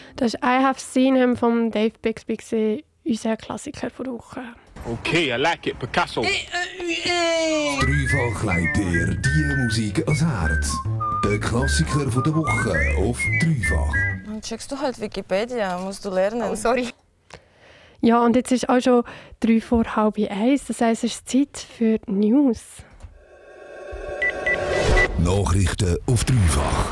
Das ist «I Have Seen Him» von Dave Bixby, unser Klassiker der Woche. Okay, I like it, Picasso. Dreifach legt dir die Musik ans Herz. Der Klassiker der Woche auf Dreifach. Dann checkst du halt Wikipedia, musst du lernen. Oh, sorry. Ja, und jetzt ist auch schon 1:03. Das heisst, es ist Zeit für die News. Nachrichten auf Dreifach.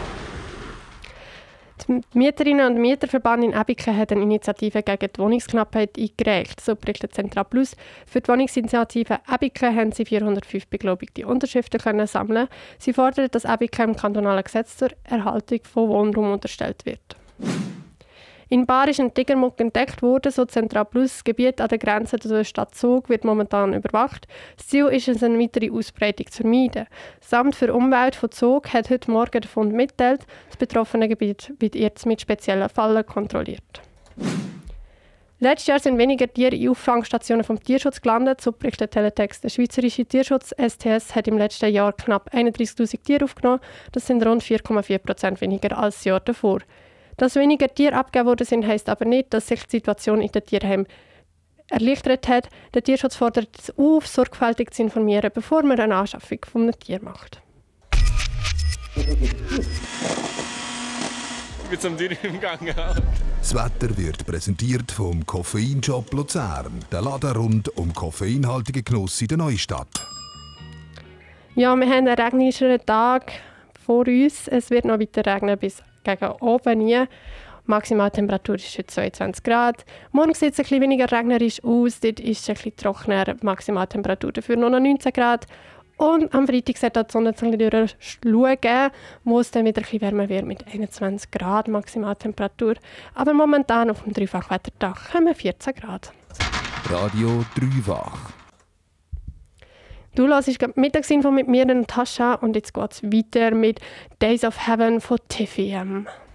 Die Mieterinnen und Mieterverband in Abiken hat eine Initiative gegen die Wohnungsknappheit eingereicht. So berichtet Central Plus. Für die Wohnungsinitiative Abiken haben sie 405 beglaubigte Unterschriften können sammeln. Sie fordern, dass Abiken im kantonalen Gesetz zur Erhaltung von Wohnraum unterstellt wird. In Bar ist ein Tigermuck entdeckt worden, so Central Plus. Das Gebiet an der Grenze zur Stadt Zug wird momentan überwacht. Das Ziel ist es, eine weitere Ausbreitung zu vermeiden. Das Amt für Umwelt von Zug hat heute Morgen den Fund mitgeteilt. Das betroffene Gebiet wird jetzt mit speziellen Fallen kontrolliert. Letztes Jahr sind weniger Tiere in Auffangstationen vom Tierschutz gelandet, so berichtet Teletext. Der Schweizerische Tierschutz STS hat im letzten Jahr knapp 31'000 Tiere aufgenommen. Das sind rund 4,4% weniger als das Jahr davor. Dass weniger Tiere abgegeben worden sind, heisst aber nicht, dass sich die Situation in den Tierheimen erleichtert hat. Der Tierschutz fordert es auf, sorgfältig zu informieren, bevor man eine Anschaffung von einem Tier macht. Ich bin zum Tier gegangen. Das Wetter wird präsentiert vom Koffeinshop Luzern, der Laden rund um koffeinhaltige Genuss in der Neustadt. Ja, wir haben einen regnischen Tag vor uns. Es wird noch weiter regnen bis gegen oben nie. Die Maximaltemperatur ist heute 22 Grad. Morgen sieht es ein bisschen weniger regnerisch aus. Dort ist es ein bisschen trockener. Die Maximaltemperatur dafür nur noch 19 Grad. Und am Freitag sollte die Sonne ein bisschen durchschauen, wo es dann wieder ein bisschen wärmer wird mit 21 Grad Maximaltemperatur. Aber momentan auf dem Dreifachwettertag haben wir 14 Grad. Radio Dreifach. Du hörst die Mittagsinfo mit mir und Tascha und jetzt geht es weiter mit Days of Heaven von TFM.